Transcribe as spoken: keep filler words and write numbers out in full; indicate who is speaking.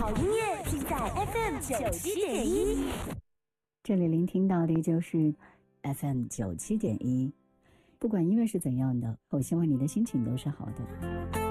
Speaker 1: 好音乐尽在 F M 九七点一。
Speaker 2: 这里聆听到的就是 F M 九七点一。不管音乐是怎样的，我希望你的心情都是好的。